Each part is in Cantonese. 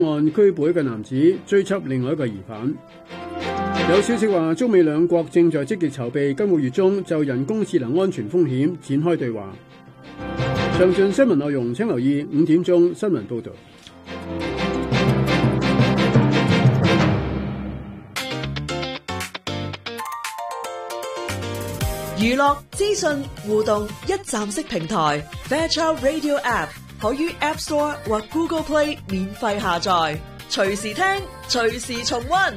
案拘捕一個男子，追緝另外一個疑犯。有消息話，中美兩國正在積極籌備今個月中就人工智能安全風險展開對話。詳盡新聞內容請留意5點鐘新聞報導。 娛樂資訊互動一站式平台 Fairchild Radio App 可於 App Store 或 Google Play 免費下載，隨時聽，隨時重溫。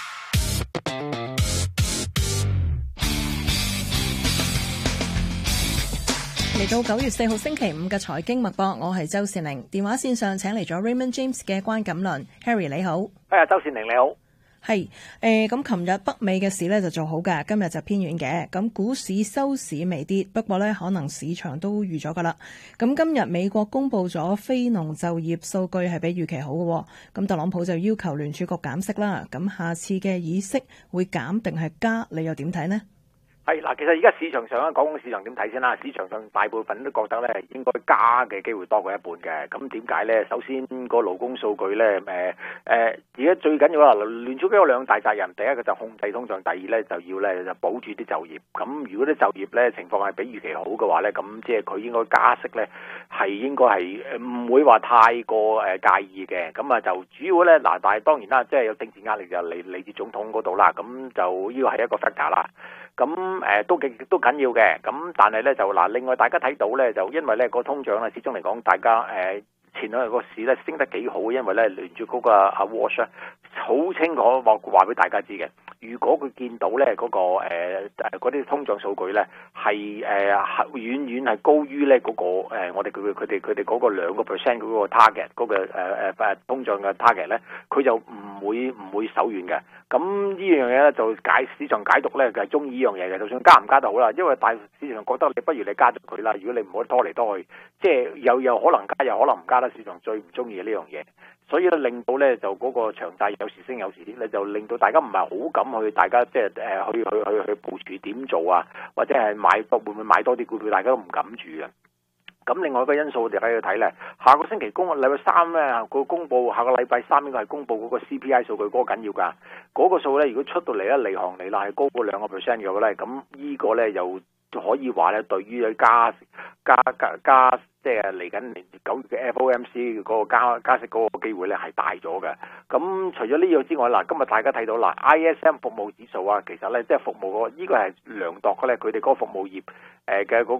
嚟到9月4號星期五嘅財經脈搏，我係周善玲。電話線上請嚟咗 Raymond James 嘅關錦麟 Harry， 你好。 周善玲你好。 係咁琴日北美嘅市咧就做好嘅，今日就偏軟嘅。咁股市收市微跌，不過咧可能市場都預咗噶啦。咁今日美國公布咗非農就業數據係比預期好嘅，咁特朗普就要求聯儲局減息啦。咁下次嘅議息會減定係加，你又點睇呢？ 係嗱，其實而家市場上咧，講市場點睇先啦。市場上大部分都覺得咧，應該加嘅機會多過一半嘅。咁點解咧？首先個勞工數據咧，而家最緊要啦，聯儲局有兩大責任，第一個就控制通脹，第二咧就要咧就保住啲就業。咁如果啲就業咧情況係比預期好嘅話咧，咁即係佢應該加息咧，係應該係唔會話太過介意嘅。咁啊就主要咧嗱，但係當然啦，即係有政治壓力就嚟自總統嗰度啦。咁就呢個係一個 factor 啦。咁都緊要嘅，咁但係咧就嗱，另外大家睇到咧，就因為咧個通脹咧，始終嚟講，大家前兩日個市咧升得幾好，因為咧聯儲局阿 Walsh 好清楚話俾大家知嘅，如果佢見到咧嗰個嗰啲通脹數據咧係遠遠係高於咧嗰個我哋佢哋嗰個2% 嗰個 target 嗰個通脹嘅 target 咧，佢就唔會手軟嘅。咁呢樣嘢咧就市場解讀咧，就係中意呢樣嘢嘅。就算加唔加都好啦，因為大市場覺得你不如你加咗佢啦。如果你唔好拖嚟拖去，即係有可能加，有可能唔加啦。市場最唔中意呢樣嘢，所以咧令到咧就嗰個長債有時升有時跌咧，就令到大家唔係好敢去，大家即係去部署點做啊，或者係會唔會買多啲股票，大家都唔敢住嘅。咁另外一個因素我哋喺度睇咧，下個星期禮拜三咧，佢公佈下個禮拜三應該係公佈嗰個 CPI 數據，嗰個緊要㗎。嗰個數咧，如果出到嚟咧，離行離賴係高過2% 嘅話咧，咁呢個咧又可以話咧，對於加即係嚟緊年9月嘅 FOMC 嗰個加息嗰個機會咧係大咗嘅。咁除咗呢樣之外，嗱，今日大家睇到嗱 ISM 服務指數啊，其實咧即係服務個呢個係量度嘅咧，佢哋嗰個服務業嘅嗰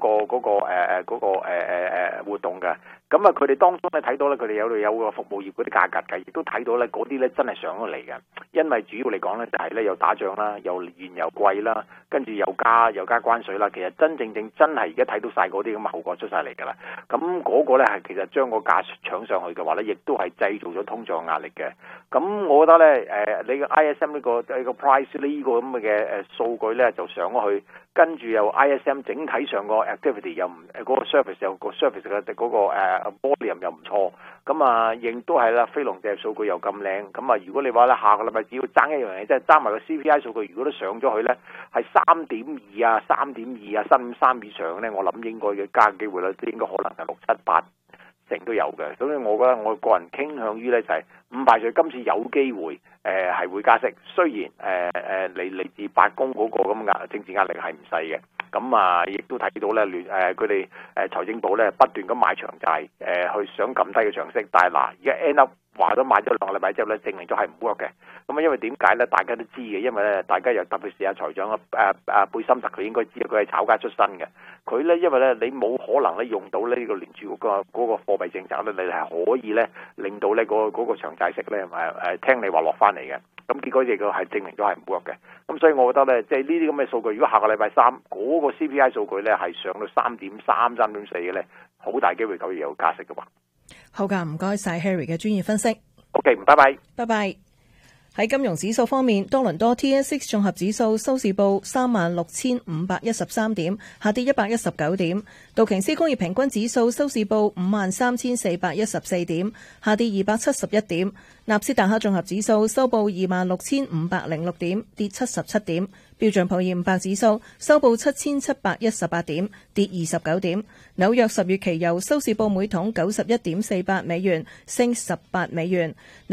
個活動嘅。咁啊，佢哋當中咧睇到咧，佢哋有個服務業嗰啲價格嘅，亦都睇到咧嗰啲咧真係上咗嚟嘅。因為主要嚟講咧就係咧有打仗啦，有原油貴啦，跟住又加關稅啦。其實真係而家睇到晒嗰啲咁嘅後果出晒嚟㗎啦。咁嗰個咧係其實將個價搶上去嘅話咧，亦都係製造咗通脹壓力嘅。咁我覺得咧你個 ISM 呢個 price 呢個咁嘅數據咧就上咗去，跟住又 ISM 整體上個 activity 又唔嗰個 service 嘅嗰個volume 又唔錯。咁啊亦都係啦，非農就業數據又咁靚。咁啊如果你話咧下個禮拜只要爭一樣嘢，即係爭埋個 CPI 數據，如果都上咗去咧係3.2啊、3.2啊、3.3以上咧，我諗應該嘅加嘅機會咧應該可能係6、7、8成都有嘅。所以我覺得我個人傾向於咧就係唔排除今次有機會係會加息。雖然嚟自白宮嗰個咁政治壓力係唔細嘅。咁啊，亦都睇到咧佢哋財政部咧不斷咁買長債，去想撳低嘅長息。但係嗱，而家 end up 話都買咗2個禮拜之後咧，證明咗係唔 work 嘅。咁啊，因為點解咧？大家都知嘅，因為咧大家又特別是財長貝森特，佢應該知道佢係炒家出身嘅。佢咧因為咧你冇可能咧用到呢個聯儲局嗰個貨幣政策咧，你係可以咧令到咧嗰個長債息咧聽你話落翻嚟嘅。咁結果亦個係證明咗係唔 work 嘅。咁所以我覺得咧，即係呢啲咁嘅數據，如果下個禮拜三嗰個 CPI 數據咧係上到3.3、3.4嘅咧，好大機會9月有加息嘅話。 好㗎，唔該晒 Harry 嘅專業分析。 OK， 拜拜。 拜拜。喺金融指數方面，多倫多 TSX 綜合指數收市報36,513點，下跌119點；道瓊斯工業平均指數收市報53,414點，下跌271點；納斯達克綜合指數收報26,506點，跌77點；標準普爾500指數收報7,718點，跌29點；紐約10月期油收市報每桶91.48美元，升18美元。